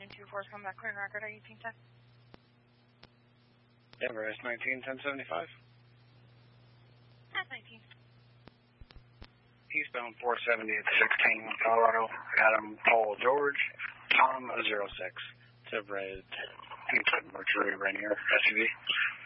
engine 2-4's come back clear record, 1810. Denver S19, 1075. That's 19. Eastbound 470 at 16, Colorado, Adam, Paul, George, Tom, 06. It's a red Mercury Rainier SUV.